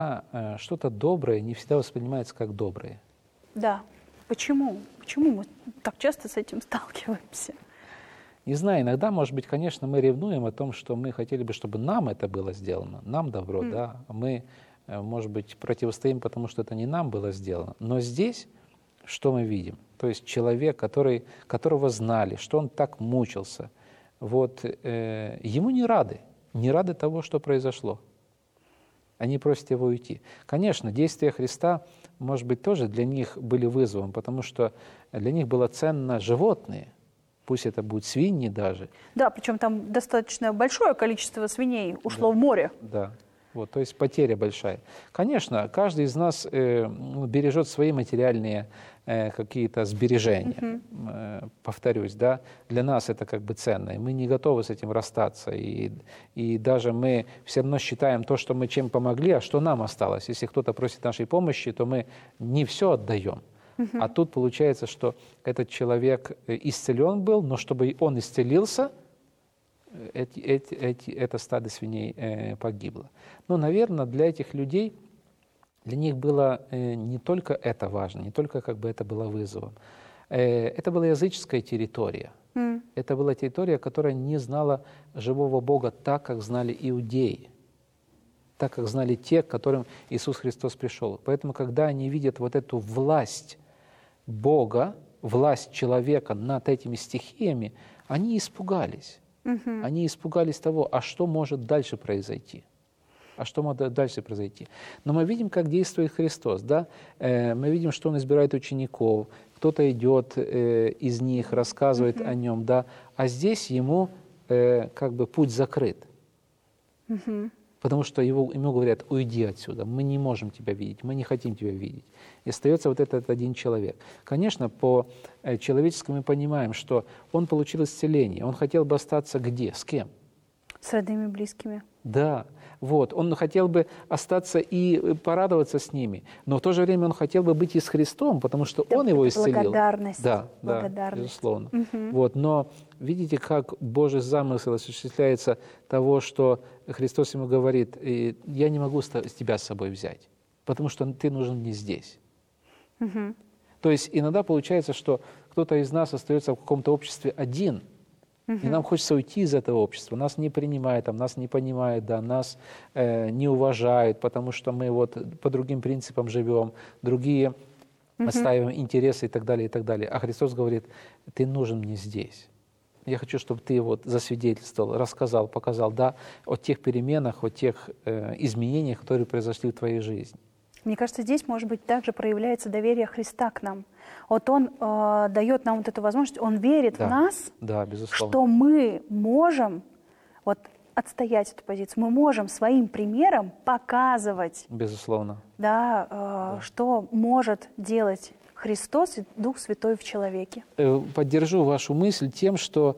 Что-то доброе не всегда воспринимается как доброе. Да. Почему? Почему мы так часто с этим сталкиваемся? Не знаю, иногда, может быть, конечно, мы ревнуем о том, что мы хотели бы, чтобы нам это было сделано, нам добро, да. Мы, может быть, противостоим, потому что это не нам было сделано. Но здесь что мы видим? То есть человек, которого знали, что он так мучился, вот, ему не рады того, что произошло. Они просят его уйти. Конечно, действия Христа, может быть, тоже для них были вызовом, потому что для них было ценно животные. Пусть это будут свиньи даже. Да, причем там достаточно большое количество свиней ушло в море. Да, вот, то есть потеря большая. Конечно, каждый из нас бережет свои материальные какие-то сбережения. Повторюсь, да, для нас это как бы ценно, и мы не готовы с этим расстаться. И даже мы все равно считаем то, что мы чем помогли, а что нам осталось. Если кто-то просит нашей помощи, то мы не все отдаем. А тут получается, что этот человек исцелен был, но чтобы он исцелился, это стадо свиней погибло. Но, наверное, для этих людей, для них было не только это важно, не только как бы это было вызовом. Это была языческая территория. Это была территория, которая не знала живого Бога так, как знали иудеи, так, как знали те, к которым Иисус Христос пришел. Поэтому, когда они видят вот эту власть Бога, власть человека над этими стихиями, они испугались. Они испугались того, а что может дальше произойти? А что может дальше произойти? Но мы видим, как действует Христос. Да? Мы видим, что Он избирает учеников, кто-то идет из них, рассказывает о Нем. Да? А здесь Ему как бы путь закрыт. Потому что ему говорят: уйди отсюда, мы не можем тебя видеть, мы не хотим тебя видеть. И остается вот этот один человек. Конечно, по-человечески мы понимаем, что он получил исцеление. Он хотел бы остаться где? С кем? С родными, близкими. Да, вот. Он хотел бы остаться и порадоваться с ними, но в то же время он хотел бы быть и с Христом, потому что Он его исцелил. Благодарность. Да, безусловно. Вот. Но видите, как Божий замысел осуществляется того, что Христос ему говорит: я не могу тебя с собой взять, потому что ты нужен мне здесь. То есть иногда получается, что кто-то из нас остается в каком-то обществе один, и нам хочется уйти из этого общества. Нас не принимают, нас не понимают, да, нас не уважают, потому что мы вот по другим принципам живем, другие отстаиваем интересы и так далее, и так далее. А Христос говорит: ты нужен мне здесь. Я хочу, чтобы ты вот засвидетельствовал, рассказал, показал, да, о тех переменах, о тех изменениях, которые произошли в твоей жизни. Мне кажется, здесь, может быть, также проявляется доверие Христа к нам. Вот Он дает нам вот эту возможность, Он верит в нас, что мы можем вот отстоять эту позицию, мы можем своим примером показывать, да, что может делать Христос и Дух Святой в человеке. Поддержу вашу мысль тем, что,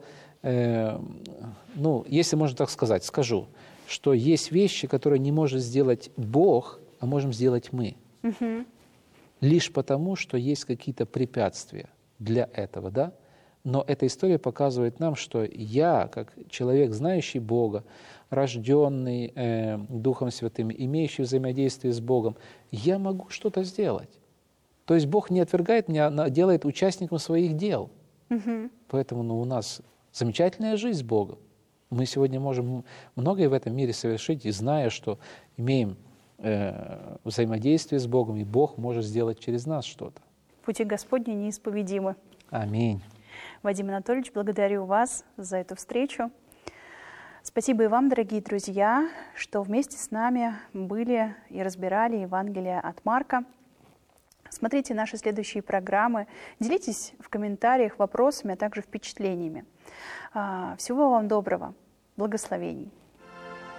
если можно так сказать, скажу, что есть вещи, которые не может сделать Бог, а можем сделать мы. Лишь потому, что есть какие-то препятствия для этого, да? Но эта история показывает нам, что я, как человек, знающий Бога, рожденный Духом Святым, имеющий взаимодействие с Богом, я могу что-то сделать. То есть Бог не отвергает меня, а делает участником своих дел. Поэтому у нас замечательная жизнь с Богом. Мы сегодня можем многое в этом мире совершить, и зная, что имеем взаимодействие с Богом, и Бог может сделать через нас что-то. Пути Господни неисповедимы. Аминь. Вадим Анатольевич, благодарю вас за эту встречу. Спасибо и вам, дорогие друзья, что вместе с нами были и разбирали Евангелие от Марка. Смотрите наши следующие программы, делитесь в комментариях вопросами, а также впечатлениями. Всего вам доброго, благословений.